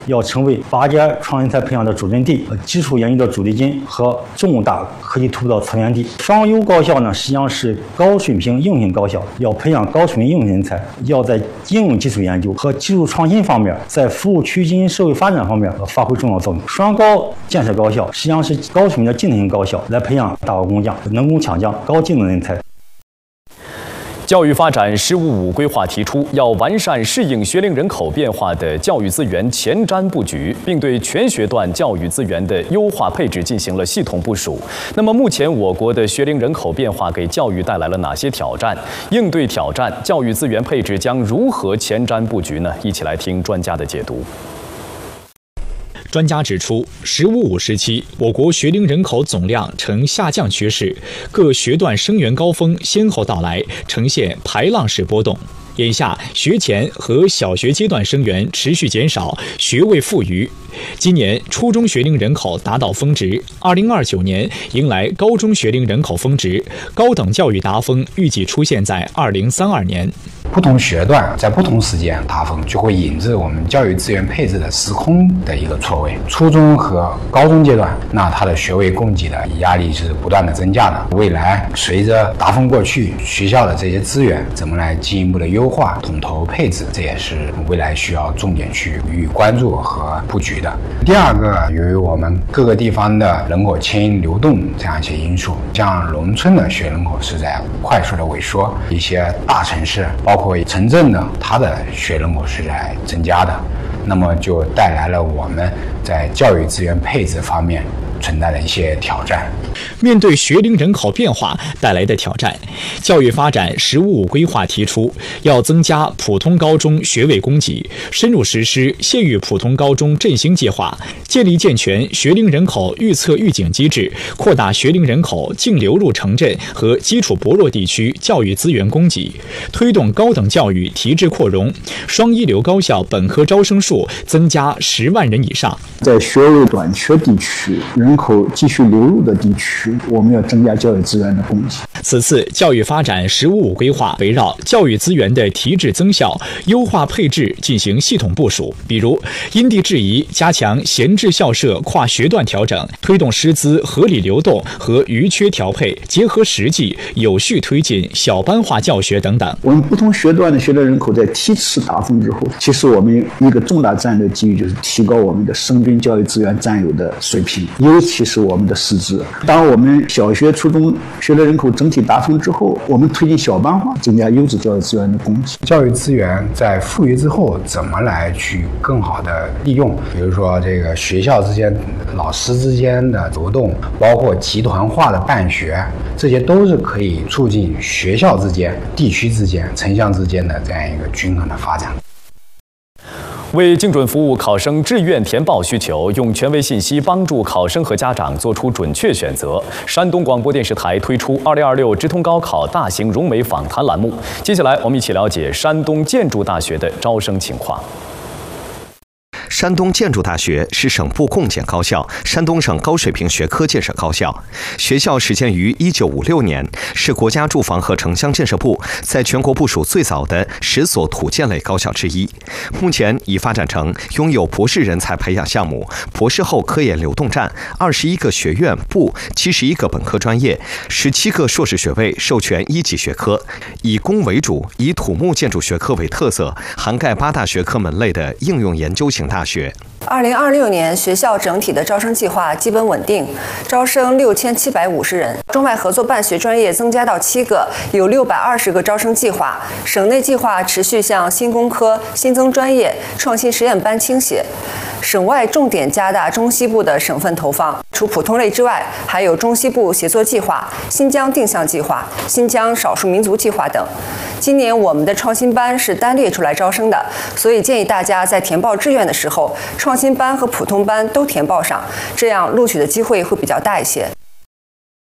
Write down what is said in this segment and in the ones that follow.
要成为拔尖创人才培养的主阵地、基础研究的主力军和重大科技突破的策源地。双优高校呢，实际上是高水平应用高校，要培养高水平应用人才，要在应用基础研究和技术创新方面，在服务区经济社会发展方面发挥重要作用。双高建设高校实际上是高水平的技能型高校，来培养大国工匠、能工强将、高技能人才。 教育发展“十五五”规划提出，要完善适应学龄人口变化的教育资源前瞻布局，并对全学段教育资源的优化配置进行了系统部署。那么，目前我国的学龄人口变化给教育带来了哪些挑战？应对挑战，教育资源配置将如何前瞻布局呢？一起来听专家的解读。 专家指出，“15-5”时期，我国学龄人口总量呈下降趋势，各学段生源高峰先后到来，呈现排浪式波动。眼下，学前和小学阶段生源持续减少，学位富余。今年初中学龄人口达到峰值，2029年迎来高中学龄人口峰值，高等教育达峰预计出现在2032年。 不同学段在不同时间达峰，就会引致我们教育资源配置的时空的一个错位。初中和高中阶段，那它的学位供给的压力是不断的增加的。未来随着达峰过去，学校的这些资源怎么来进一步的优化、统筹配置，这也是未来需要重点去予以关注和布局的。第二个，由于我们各个地方的人口迁移流动这样一些因素，像农村的学人口是在快速的萎缩，一些大城市包括城镇呢，它的学人口是在增加的，那么就带来了我们在教育资源配置方面存在的一些挑战。 面对学龄人口变化带来的挑战，教育发展“15-5”规划提出，要增加普通高中学位供给，深入实施县域普通高中振兴计划，建立健全学龄人口预测预警机制，扩大学龄人口净流入城镇和基础薄弱地区教育资源供给，推动高等教育提质扩容，双一流高校本科招生数增加10万人以上。 在学位短缺地区、人口继续流入的地区，我们要增加教育资源的供给。 此次教育发展“15-5”规划围绕教育资源的提质增效、优化配置进行系统部署，比如因地制宜加强闲置校舍跨学段调整，推动师资合理流动和余缺调配，结合实际有序推进小班化教学等等。 我们不同学段的学龄人口在梯次达峰之后，其实我们一个重大战略机遇就是提高我们的生均教育资源占有的水平，尤其是我们的师资。当我们小学、初中学龄人口整体达峰之后，我们推进小班化，增加优质教育资源的供给。 教育资源在富裕之后，怎么来去更好的利用？比如说这个学校之间、老师之间的流动，包括集团化的办学，这些都是可以促进学校之间、地区之间、城乡之间的这样一个均衡的发展。 为精准服务考生志愿填报需求，用权威信息帮助考生和家长做出准确选择，山东广播电视台推出2026直通高考大型融媒访谈栏目。接下来，我们一起了解山东建筑大学的招生情况。 山东建筑大学是省部共建高校，山东省高水平学科建设高校。学校始建于1956年，是国家住房和城乡建设部在全国部署最早的10所土建类高校之一。目前已发展成拥有博士人才培养项目、博士后科研流动站、21个学院部、71个本科专业、17个硕士学位授权1级学科，以工为主，以土木建筑学科为特色，涵盖8大学科门类的应用研究型大学。 2026年学校整体的招生计划基本稳定，招生6750人，中外合作办学专业增加到7个，有620个招生计划。省内计划持续向新工科、新增专业、创新实验班倾斜。省外重点加大中西部的省份投放，除普通类之外，还有中西部协作计划、新疆定向计划、新疆少数民族计划等。今年我们的创新班是单列出来招生的，所以建议大家在填报志愿的时候，创新班和普通班都填报上，这样录取的机会会比较大一些。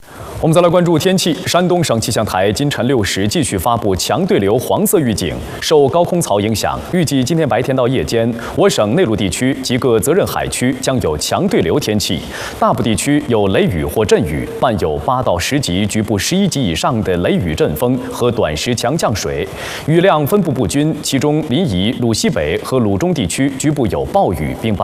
我们再来关注天气。山东省气象台今晨6时继续发布强对流黄色预警，受高空槽影响，预计今天白天到夜间，我省内陆地区及各责任海区将有强对流天气，大部地区有雷雨或阵雨，伴有8到10级、局部11级以上的雷雨阵风和短时强降水，雨量分布不均，其中临沂、鲁西北和鲁中地区局部有暴雨，并伴